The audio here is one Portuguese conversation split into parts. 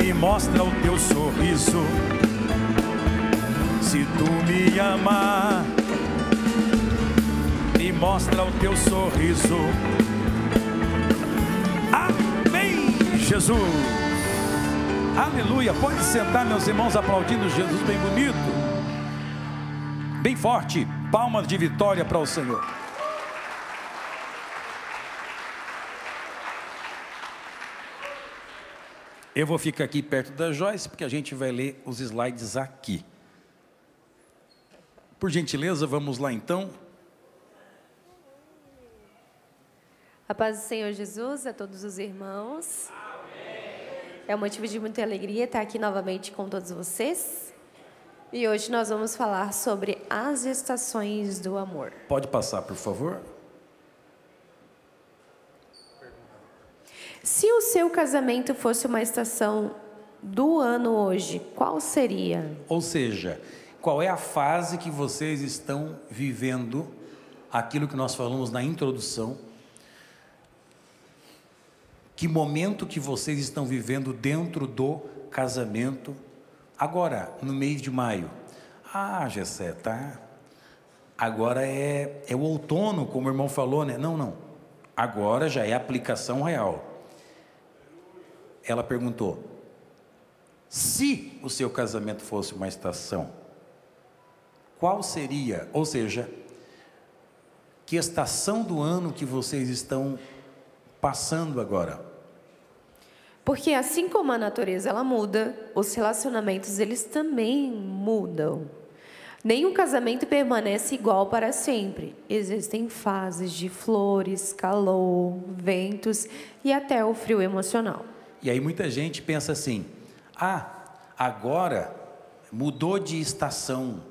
me mostra o teu sorriso. Se tu me amar, me mostra o teu sorriso. Amém, Jesus. Aleluia. Pode sentar, meus irmãos, aplaudindo Jesus bem bonito, bem forte. Palmas de vitória para o Senhor. Eu vou ficar aqui perto da Joyce, porque a gente vai ler os slides aqui. Por gentileza, vamos lá então. A paz do Senhor Jesus a todos os irmãos. É um motivo de muita alegria estar aqui novamente com todos vocês. E hoje nós vamos falar sobre as estações do amor. Pode passar, por favor. Se o seu casamento fosse uma estação do ano hoje, qual seria? Ou seja, qual é a fase que vocês estão vivendo? Aquilo que nós falamos na introdução. Que momento que vocês estão vivendo dentro do casamento? Agora, no mês de maio. Ah, Gessé, tá? Agora é o outono, como o irmão falou, né? Não. Agora já é aplicação real. Ela perguntou: se o seu casamento fosse uma estação, qual seria? Ou seja, que estação do ano que vocês estão passando agora? Porque assim como a natureza ela muda, os relacionamentos eles também mudam. Nenhum casamento permanece igual para sempre. Existem fases de flores, calor, ventos e até o frio emocional. E aí muita gente pensa assim: agora mudou de estação.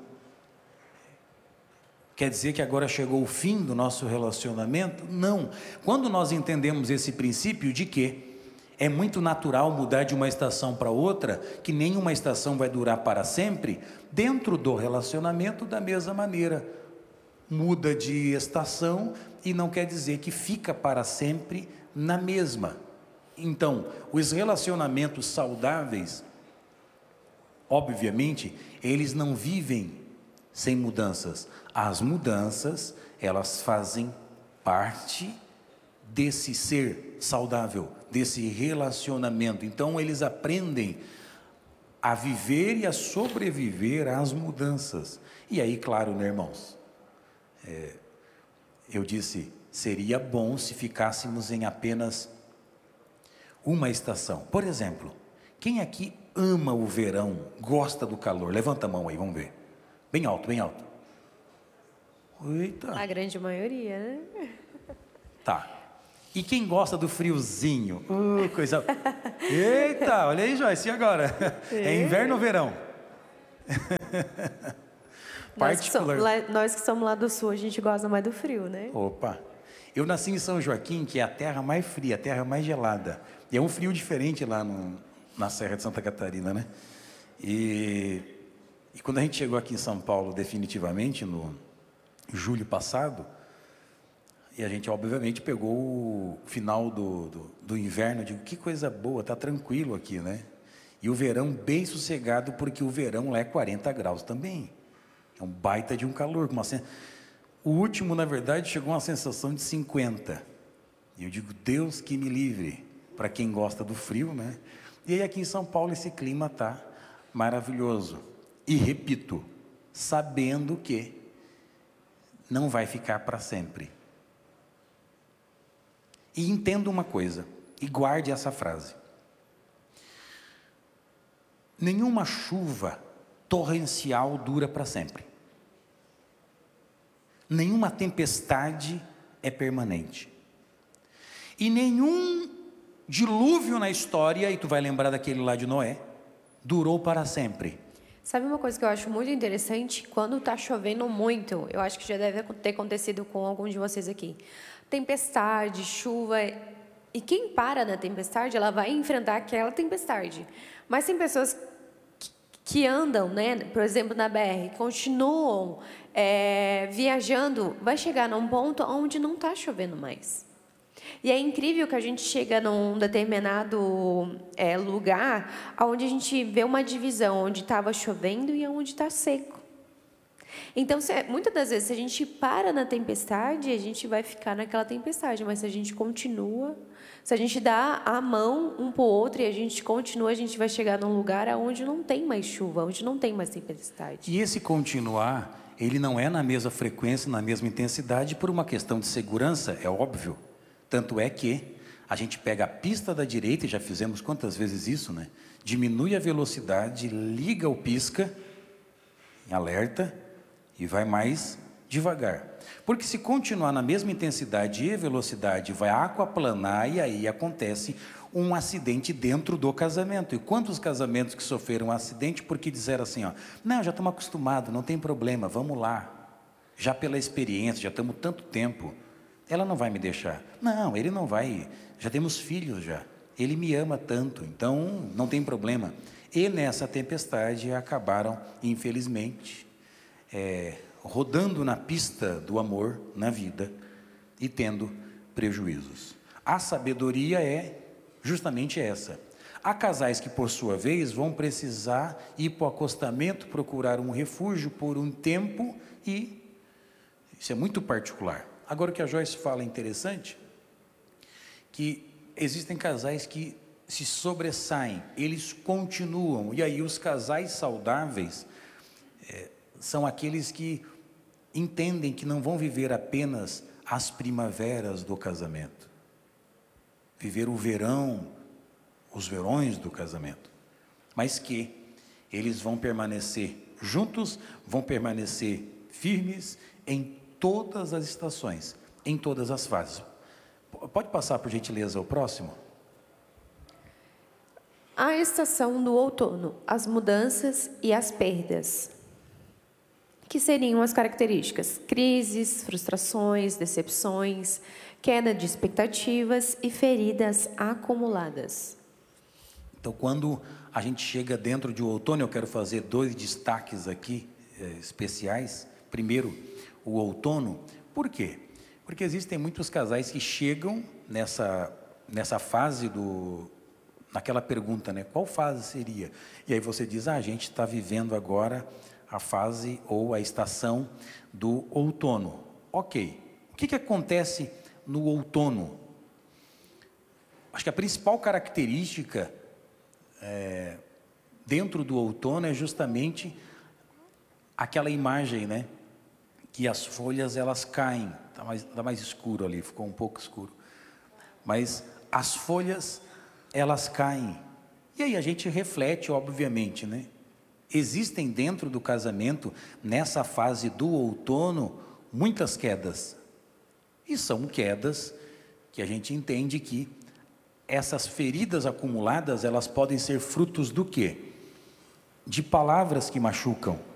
Quer dizer que agora chegou o fim do nosso relacionamento? Não. Quando nós entendemos esse princípio de que é muito natural mudar de uma estação para outra, que nenhuma estação vai durar para sempre, dentro do relacionamento da mesma maneira. Muda de estação e não quer dizer que fica para sempre na mesma. Então, os relacionamentos saudáveis, obviamente, eles não vivem sem mudanças. As mudanças, elas fazem parte desse ser saudável, desse relacionamento. Então, eles aprendem a viver e a sobreviver às mudanças. E aí, claro, né, irmãos? Eu disse, seria bom se ficássemos em apenas uma estação. Por exemplo, quem aqui ama o verão, gosta do calor? Levanta a mão aí, vamos ver. Bem alto, bem alto. Eita. A grande maioria, né? Tá. E quem gosta do friozinho? Coisa... Eita, olha aí, Joyce, e agora? É inverno ou verão? Nós que somos lá do sul, a gente gosta mais do frio, né? Opa. Eu nasci em São Joaquim, que é a terra mais fria, a terra mais gelada. E é um frio diferente lá na Serra de Santa Catarina, né? E quando a gente chegou aqui em São Paulo, definitivamente, no julho passado, e a gente, obviamente, pegou o final do inverno. Eu digo, que coisa boa, tá tranquilo aqui, né? E o verão bem sossegado, porque o verão lá é 40 graus também. É um baita de um calor. O último, na verdade, chegou a uma sensação de 50. E eu digo, Deus que me livre, para quem gosta do frio, né? E aí aqui em São Paulo esse clima tá maravilhoso. E repito, sabendo que não vai ficar para sempre. E entenda uma coisa, e guarde essa frase. Nenhuma chuva torrencial dura para sempre. Nenhuma tempestade é permanente. E nenhum dilúvio na história, e tu vai lembrar daquele lá de Noé, durou para sempre. Sabe uma coisa que eu acho muito interessante? Quando está chovendo muito, eu acho que já deve ter acontecido com alguns de vocês aqui. Tempestade, chuva, e quem para na tempestade, ela vai enfrentar aquela tempestade. Mas tem pessoas que andam, né, por exemplo, na BR, continuam viajando, vai chegar num ponto onde não está chovendo mais. E é incrível que a gente chega num determinado lugar onde a gente vê uma divisão, onde estava chovendo e onde está seco. Então, muitas das vezes, se a gente para na tempestade, a gente vai ficar naquela tempestade, mas se a gente continua, se a gente dá a mão um para o outro e a gente continua, a gente vai chegar num lugar onde não tem mais chuva, onde não tem mais tempestade. E esse continuar, ele não é na mesma frequência, na mesma intensidade, por uma questão de segurança, é óbvio. Tanto é que a gente pega a pista da direita, e já fizemos quantas vezes isso, né? Diminui a velocidade, liga o pisca, em alerta, e vai mais devagar. Porque se continuar na mesma intensidade e velocidade, vai aquaplanar e aí acontece um acidente dentro do casamento. E quantos casamentos que sofreram um acidente porque disseram assim, ó, não, já estamos acostumados, não tem problema, vamos lá. Já pela experiência, já estamos tanto tempo, ela não vai me deixar. Não, ele não vai, já temos filhos já. Ele me ama tanto, então não tem problema. E nessa tempestade acabaram, infelizmente, rodando na pista do amor na vida e tendo prejuízos. A sabedoria é justamente essa. Há casais que, por sua vez, vão precisar ir para o acostamento, procurar um refúgio por um tempo e isso é muito particular. Agora, o que a Joyce fala é interessante, que existem casais que se sobressaem, eles continuam, e aí os casais saudáveis são aqueles que entendem que não vão viver apenas as primaveras do casamento, viver o verão, os verões do casamento, mas que eles vão permanecer juntos, vão permanecer firmes em todas as estações, em todas as fases. Pode passar, por gentileza, o próximo? A estação do outono, as mudanças e as perdas. Que seriam as características? Crises, frustrações, decepções, queda de expectativas e feridas acumuladas. Então, quando a gente chega dentro de outono, eu quero fazer 2 destaques aqui, especiais. Primeiro, o outono. Por quê? Porque existem muitos casais que chegam nessa fase naquela pergunta, né? Qual fase seria? E aí você diz, a gente está vivendo agora a fase ou a estação do outono. Ok. O que acontece no outono? Acho que a principal característica dentro do outono é justamente aquela imagem, né? Que as folhas elas caem. Tá mais escuro ali, ficou um pouco escuro. Mas as folhas elas caem. E aí a gente reflete, obviamente, né? Existem dentro do casamento, nessa fase do outono, muitas quedas. E são quedas que a gente entende que essas feridas acumuladas, elas podem ser frutos do quê? De palavras que machucam,